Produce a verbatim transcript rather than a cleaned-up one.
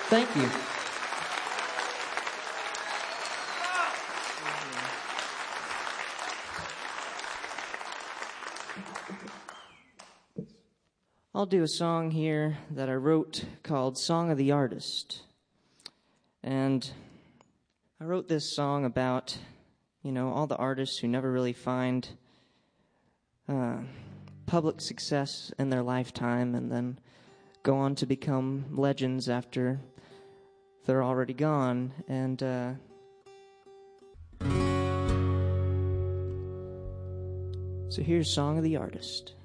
Thank you. I'll do a song here that I wrote called Song of the Artist. And I wrote this song about, you know, all the artists who never really find uh, public success in their lifetime and then go on to become legends after they're already gone. And uh, so here's Song of the Artist.